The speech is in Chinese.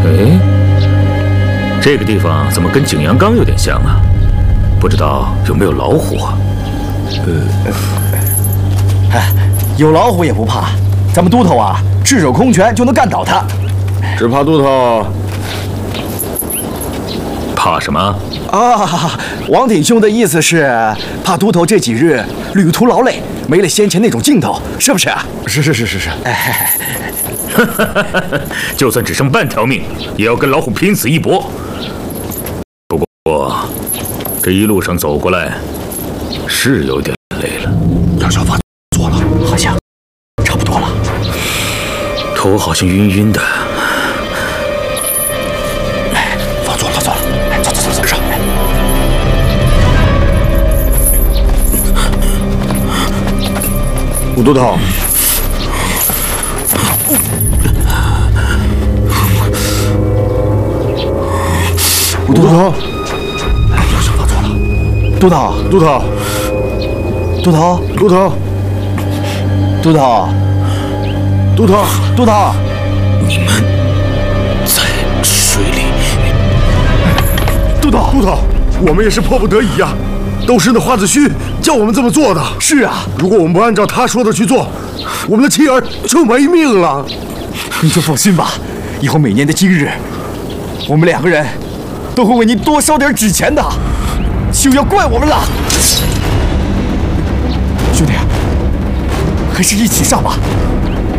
哎，这个地方怎么跟景阳冈有点像啊？不知道有没有老虎啊？ 有老虎也不怕，咱们都头啊，赤手空拳就能干倒他。 只怕都头怕什么？ 啊，王挺兄的意思是怕都头这几日旅途劳累，没了先前那种劲头，是不是啊？ 是。 就算只剩半条命，也要跟老虎拼死一搏。不过这一路上走过来，是有点累了。 杨小发错了，好像差不多了。 头好像晕晕的。 放错了，走，上。 武都头， 武都头，杨小发错了。都头， 你们在水里。 都头，我们也是迫不得已呀，都是那花子虚叫我们这么做的。 是啊， 如果我们不按照他说的去做，我们的妻儿就没命了。 你就放心吧，以后每年的今日，我们2个人都会为您多烧点纸钱的，就要怪我们了。兄弟，还是一起上吧。